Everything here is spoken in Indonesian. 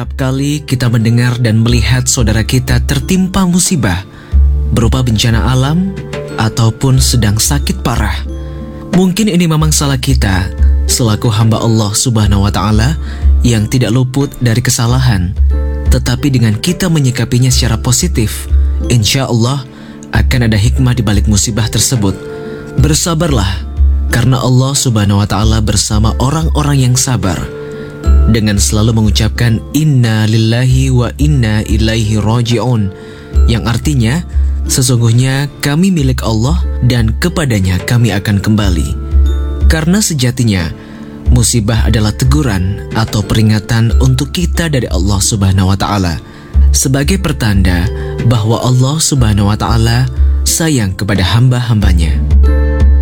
Setiap kali kita mendengar dan melihat saudara kita tertimpa musibah berupa bencana alam ataupun sedang sakit parah, mungkin ini memang salah kita selaku hamba Allah Subhanahu wa Ta'ala yang tidak luput dari kesalahan. Tetapi dengan kita menyikapinya secara positif, insya Allah akan ada hikmah di balik musibah tersebut. Bersabarlah, karena Allah Subhanahu wa Ta'ala bersama orang-orang yang sabar, dengan selalu mengucapkan inna lillahi wa inna ilaihi raji'un, yang artinya sesungguhnya kami milik Allah dan kepadanya kami akan kembali. Karena sejatinya musibah adalah teguran atau peringatan untuk kita dari Allah Subhanahu wa Ta'ala, sebagai pertanda bahwa Allah Subhanahu wa Ta'ala sayang kepada hamba-hambanya.